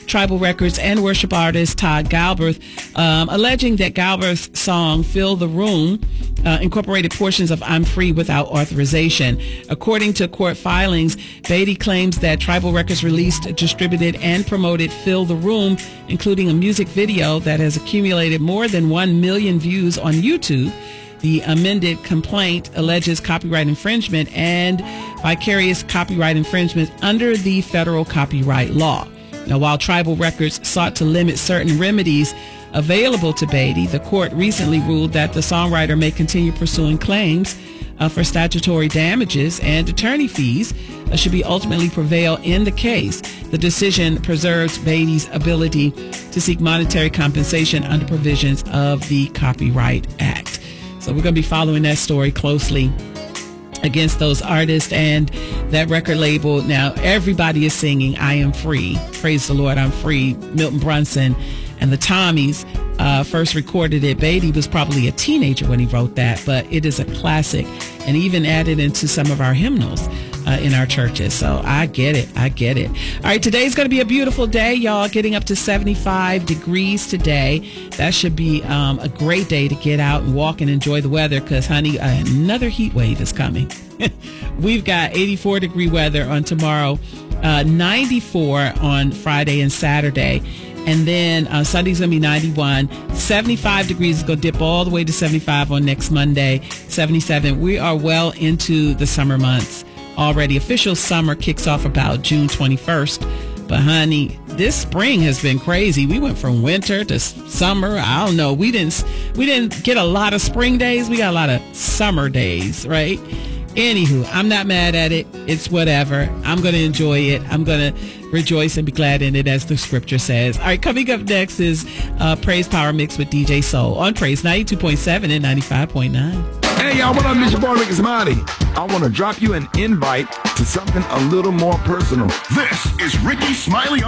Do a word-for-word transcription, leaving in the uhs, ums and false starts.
Tribal Records and worship artist Todd Galbraith, um, alleging that Galbraith's song Fill the Room uh, incorporated portions of I'm Free without authorization. According to court filings, Beatty claims that Tribal Records released, distributed, and promoted Fill the Room, including a music video that has accumulated more than one million views on YouTube. The amended complaint alleges copyright infringement and vicarious copyright infringement under the federal copyright law. Now, while Tribal Records sought to limit certain remedies available to Beatty, the court recently ruled that the songwriter may continue pursuing claims uh, for statutory damages and attorney fees uh, should be ultimately prevail in the case. The decision preserves Beatty's ability to seek monetary compensation under provisions of the Copyright Act. So we're going to be following that story closely against those artists and that record label. Now, everybody is singing I Am Free. Praise the Lord, I'm free. Milton Brunson and the Tommies uh, first recorded it. Beatty was probably a teenager when he wrote that, but it is a classic and even added into some of our hymnals uh, in our churches. So I get it. I get it. All right. Today's going to be a beautiful day, y'all. Getting up to seventy-five degrees today. That should be um, a great day to get out and walk and enjoy the weather because, honey, another heat wave is coming. We've got eighty-four degree weather on tomorrow, uh, ninety-four on Friday and Saturday. And then uh, Sunday's going to be ninety-one. seventy-five degrees is going to dip all the way to seventy-five on next Monday. seventy-seven. We are well into the summer months already. Official summer kicks off about June twenty-first. But, honey, this spring has been crazy. We went from winter to summer. I don't know. We didn't, we didn't get a lot of spring days. We got a lot of summer days, right? Anywho, I'm not mad at it. It's whatever. I'm going to enjoy it. I'm going to rejoice and be glad in it, as the scripture says. All right, coming up next is uh, Praise Power Mix with D J Soul on Praise ninety-two point seven and ninety-five point nine. Hey, y'all, what up? It's your boy, Ricky Smiley. I want to drop you an invite to something a little more personal. This is Ricky Smiley on